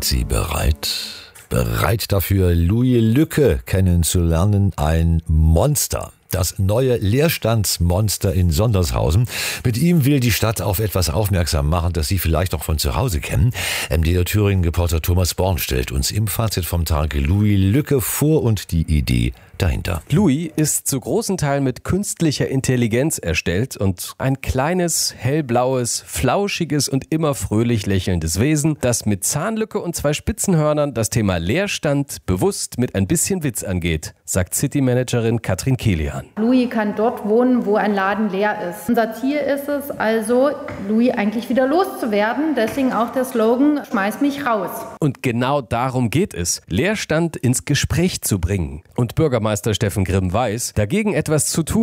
Sind Sie bereit? Bereit dafür, Louis Lücke kennenzulernen, ein Monster. Das neue Leerstandsmonster in Sondershausen. Mit ihm will die Stadt auf etwas aufmerksam machen, das Sie vielleicht auch von zu Hause kennen. MDR Thüringen-Reporter Thomas Born stellt uns im Fazit vom Tag Louis Lücke vor und die Idee dahinter. Louis ist zu großen Teilen mit künstlicher Intelligenz erstellt und ein kleines, hellblaues, flauschiges und immer fröhlich lächelndes Wesen, das mit Zahnlücke und 2 Spitzenhörnern das Thema Leerstand bewusst mit ein bisschen Witz angeht, sagt City-Managerin Katrin Kilian. Louis kann dort wohnen, wo ein Laden leer ist. Unser Ziel ist es also, Louis eigentlich wieder loszuwerden. Deswegen auch der Slogan, schmeiß mich raus. Und genau darum geht es, Leerstand ins Gespräch zu bringen. Und Bürgermeister Steffen Grimm weiß, dagegen etwas zu tun,